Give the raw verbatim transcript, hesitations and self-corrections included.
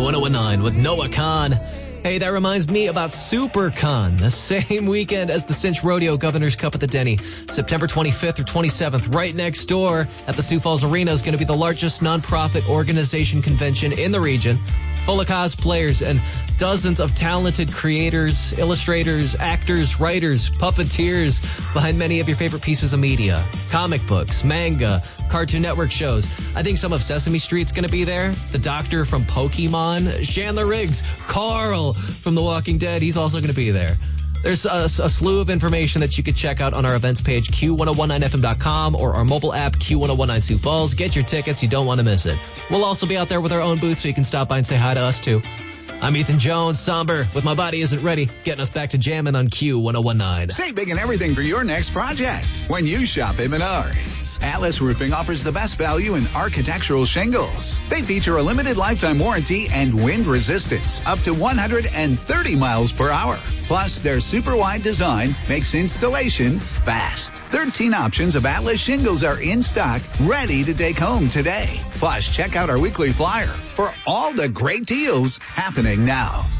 one oh one nine with Noah Khan. Hey, that reminds me about SuperCon, the same weekend as the Cinch Rodeo Governor's Cup at the Denny. September twenty-fifth or twenty-seventh, right next door at the Sioux Falls Arena is going to be the largest nonprofit organization convention in the region. Full of cosplayers and dozens of talented creators, illustrators, actors, writers, puppeteers behind many of your favorite pieces of media. Comic books, manga, Cartoon Network shows. I think some of Sesame Street's going to be there. The Doctor from Pokemon, Chandler Riggs, Carl from The Walking Dead. He's also going to be there. There's a, a slew of information that you could check out on our events page, Q ten nineteen F M dot com, or our mobile app, Q ten nineteen Sioux Falls. Get your tickets. You don't want to miss it. We'll also be out there with our own booth, so you can stop by and say hi to us, too. I'm Ethan Jones, somber, with My Body Isn't Ready, getting us back to jamming on Q ten nineteen. Save big and everything for your next project when you shop at Menards. Atlas Roofing offers the best value in architectural shingles. They feature a limited lifetime warranty and wind resistance up to one hundred thirty miles per hour. Plus, their super wide design makes installation fast. thirteen options of Atlas shingles are in stock, ready to take home today. Plus, check out our weekly flyer for all the great deals happening now.